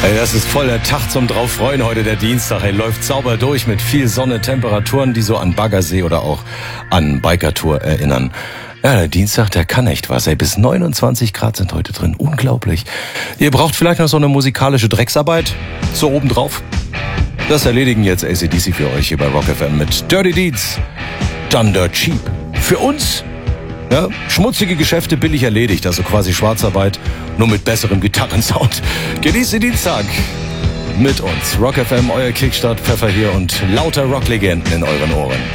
Ey, das ist voll der Tag zum drauf freuen heute, der Dienstag. Ey, läuft sauber durch mit viel Sonne, Temperaturen, die so an Baggersee oder auch an Bikertour erinnern. Ja, der Dienstag, der kann echt was. Ey, bis 29 Grad sind heute drin. Unglaublich. Ihr braucht vielleicht noch so eine musikalische Drecksarbeit. So obendrauf. Das erledigen jetzt AC/DC für euch hier bei Rock FM mit Dirty Deeds. Thunder Cheap. Für uns, ja, schmutzige Geschäfte billig erledigt. Also quasi Schwarzarbeit, nur mit besserem Gitarrensound. Genießt den Dienstag mit uns. Rock FM, euer Kickstart, Pfeffer hier und lauter Rocklegenden in euren Ohren.